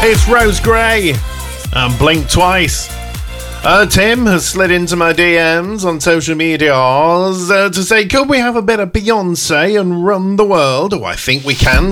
It's Rose Gray and Blink Twice. Tim has slid into my DMs on social medias to say, could we have a bit of Beyonce and Run the World? Oh, I think we can